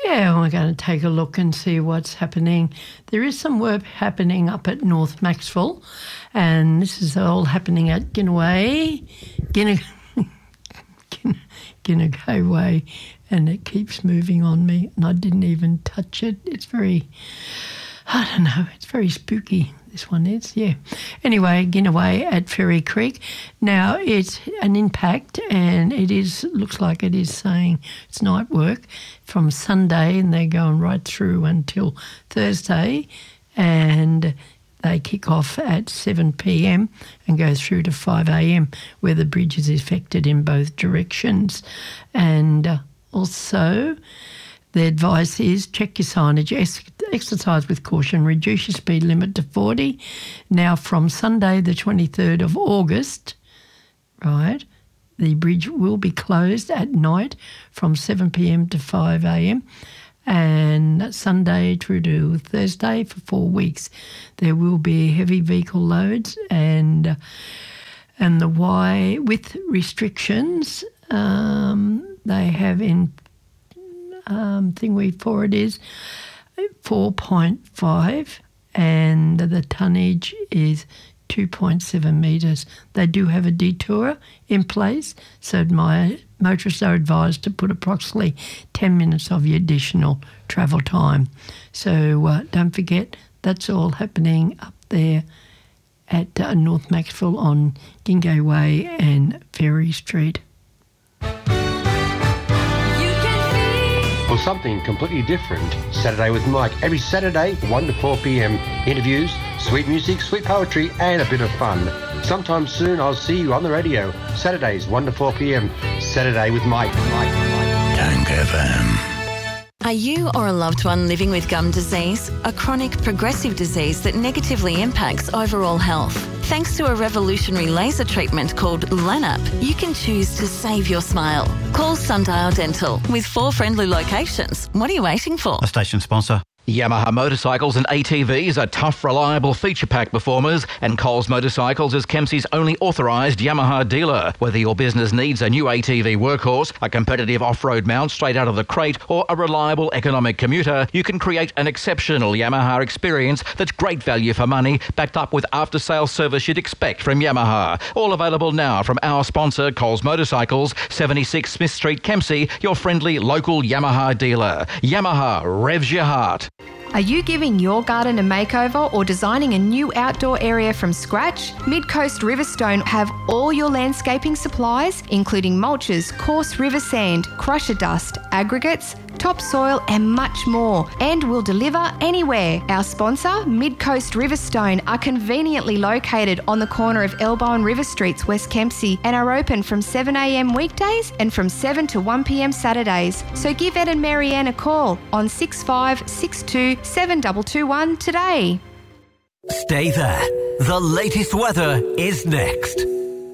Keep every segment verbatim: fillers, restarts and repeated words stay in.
Yeah, we're going to take a look and see what's happening. There is some work happening up at North Maxwell, and this is all happening at Ginnaway, Ginna, Ginnaway Way, and it keeps moving on me, and I didn't even touch it. It's very, I don't know, it's very spooky. This one is, yeah. Anyway, Ginnaway at Ferry Creek. Now, it's an impact, and it is looks like it is saying it's night work from Sunday, and they're going right through until Thursday, and they kick off at seven p.m. and go through to five a.m. where the bridge is affected in both directions. And uh, also, the advice is check your signage, ex- exercise with caution, reduce your speed limit to forty. Now, from Sunday the twenty-third of August, right, the bridge will be closed at night from seven p.m. to five a.m. and Sunday through to Thursday for four weeks. There will be heavy vehicle loads and and the Y with restrictions um, they have in Um, thing we for it is four point five and the tonnage is two point seven metres. They do have a detour in place, so my motorists are advised to put approximately ten minutes of your additional travel time. So uh, don't forget, that's all happening up there at uh, North Maxwell on Ginnaway Way and Ferry Street. Or something completely different. Saturday with Mike. Every Saturday, one to four p.m. Interviews, sweet music, sweet poetry, and a bit of fun. Sometime soon, I'll see you on the radio. Saturdays, one to four p.m. Saturday with Mike. Mike, Mike. Tank F M. Are you or a loved one living with gum disease, a chronic progressive disease that negatively impacts overall health? Thanks to a revolutionary laser treatment called LANAP, you can choose to save your smile. Call Sundial Dental with four friendly locations. What are you waiting for? A station sponsor. Yamaha motorcycles and A T Vs are tough, reliable feature-pack performers, and Coles Motorcycles is Kempsey's only authorised Yamaha dealer. Whether your business needs a new A T V workhorse, a competitive off-road mount straight out of the crate, or a reliable economic commuter, you can create an exceptional Yamaha experience that's great value for money, backed up with after-sales service you'd expect from Yamaha. All available now from our sponsor, Coles Motorcycles, seventy-six Smith Street, Kempsey, your friendly local Yamaha dealer. Yamaha revs your heart. Are you giving your garden a makeover or designing a new outdoor area from scratch? Mid-Coast Riverstone have all your landscaping supplies, including mulches, coarse river sand, crusher dust, aggregates, topsoil and much more, and will deliver anywhere. Our sponsor, Mid-Coast Riverstone, are conveniently located on the corner of Elbow and River Streets, West Kempsey, and are open from seven a.m. weekdays and from seven to one p.m. Saturdays. So give Ed and Marianne a call on six five six two seven two two one today. Stay there. The latest weather is next.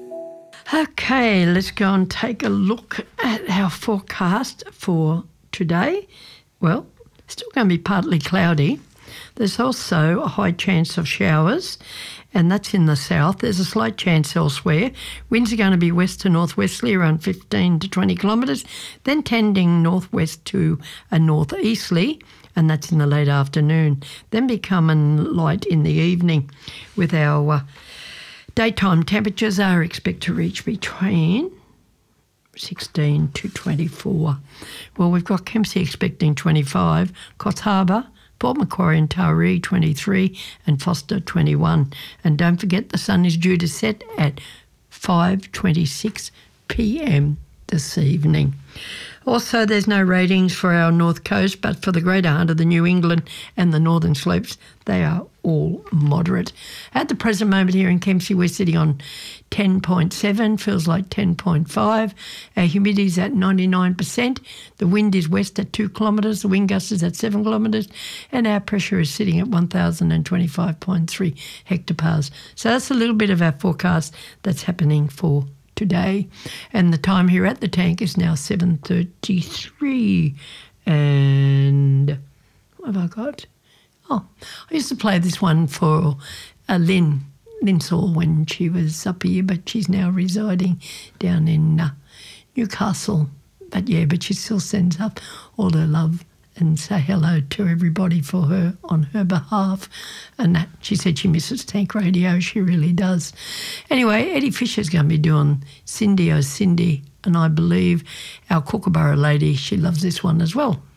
Okay, let's go and take a look at our forecast for today. Well, still going to be partly cloudy. There's also a high chance of showers, and that's in the south. There's a slight chance elsewhere. Winds are going to be west to northwesterly around fifteen to twenty kilometres, then tending northwest to a northeasterly, and that's in the late afternoon, then becoming light in the evening. With our uh, daytime temperatures are expected to reach between sixteen to twenty-four. Well, we've got Kempsey expecting twenty-five, Coffs Harbour, Port Macquarie and Taree twenty-three, and Foster twenty-one. And don't forget, the sun is due to set at five twenty-six p.m. this evening. Also, there's no ratings for our north coast, but for the greater heart of the New England and the northern slopes, they are all moderate. At the present moment here in Kempsey, we're sitting on ten point seven, feels like ten point five. Our humidity is at ninety-nine percent. The wind is west at two kilometres, the wind gust is at seven kilometres, and our pressure is sitting at one thousand twenty-five point three hectopascals. So that's a little bit of our forecast that's happening for today. And the time here at the tank is now seven thirty-three. And what have I got? Oh, I used to play this one for uh, Lynn, Lynn Saul when she was up here, but she's now residing down in uh, Newcastle. But yeah, but she still sends up all her love and say hello to everybody for her on her behalf. And that, she said she misses Tank Radio. She really does. Anyway, Eddie Fisher's going to be doing Cindy Oh Cindy, and I believe our Kookaburra lady, she loves this one as well.